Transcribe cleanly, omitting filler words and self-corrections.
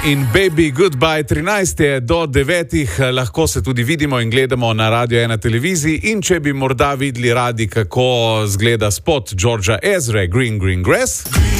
In Baby Goodbye 13 je do 9, lahko se tudi vidimo in gledamo na Radio 1 televiziji. In če bi morda videli radi, kako zgleda spot Georgea Ezre, Green Green Grass.